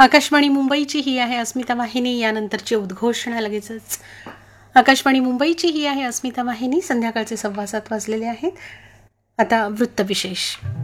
आकाशवाणी मुंबईची ही आहे अस्मिता वाहिनी. यानंतरची उद्घोषणा लगेचच. आकाशवाणी मुंबईची ही आहे अस्मिता वाहिनी. संध्याकाळचे 7:15 वाजलेले आहेत. आता वृत्तविशेष.